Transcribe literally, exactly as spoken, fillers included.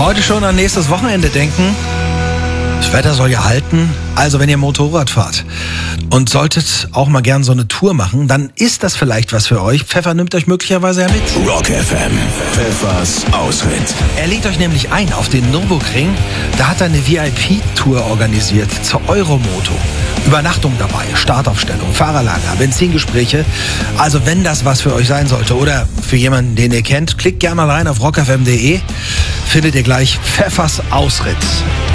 Heute schon an nächstes Wochenende denken. Das Wetter soll ja halten. Also wenn ihr Motorrad fahrt und solltet auch mal gern so eine Tour machen, dann ist das vielleicht was für euch. Pfeffer nimmt euch möglicherweise ja mit. Rock F M, Pfeffers Ausritt. Er lädt euch nämlich ein auf den Nürburgring. Da hat er eine V I P-Tour organisiert zur Euromoto. Übernachtung dabei, Startaufstellung, Fahrerlager, Benzingespräche. Also wenn das was für euch sein sollte oder für jemanden, den ihr kennt, klickt gerne mal rein auf rock f m punkt d e. Findet ihr gleich Pfeffers Ausritt.